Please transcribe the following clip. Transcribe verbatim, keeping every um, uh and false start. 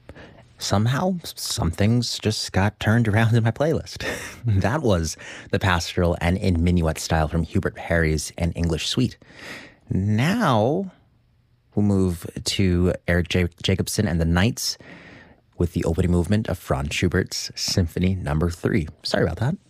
Somehow, some things just got turned around in my playlist. That was the pastoral and in minuet style from Hubert Parry's An English Suite. Now, we'll move to Eric J- Jacobson and the Knights with the opening movement of Franz Schubert's Symphony Number Three. Sorry about that.